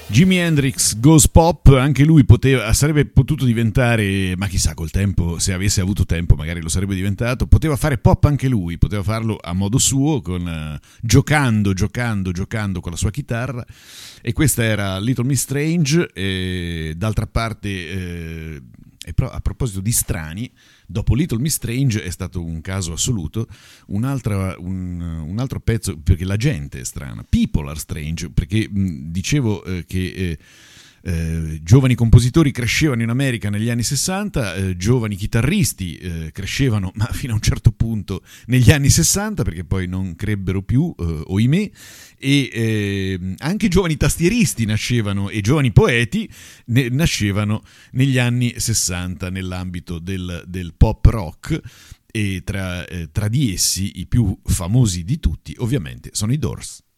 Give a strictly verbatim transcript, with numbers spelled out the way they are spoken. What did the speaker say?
Jimi Hendrix Goes Pop, anche lui poteva, sarebbe potuto diventare, ma chissà col tempo, se avesse avuto tempo magari lo sarebbe diventato, poteva fare pop anche lui, poteva farlo a modo suo, con, uh, giocando, giocando, giocando con la sua chitarra, e questa era Little Miss Strange. E d'altra parte, eh, e pro- a proposito di strani, dopo Little Miss Strange è stato un caso assoluto, un'altra, un, un altro pezzo, perché la gente è strana, People Are Strange, perché mh, dicevo eh, che eh, eh, giovani compositori crescevano in America negli anni sessanta, eh, giovani chitarristi eh, crescevano, ma fino a un certo punto, negli anni sessanta, perché poi non crebbero più, eh, ohimè, e eh, anche giovani tastieristi nascevano, e giovani poeti ne, nascevano negli anni sessanta nell'ambito del, del pop rock, e tra, eh, tra di essi i più famosi di tutti ovviamente sono i Doors.